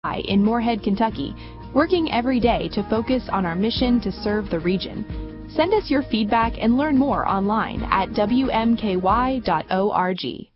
in Moorhead, Kentucky, working every day to focus on our mission to serve the region. Send us your feedback and learn more online at WMKY.org.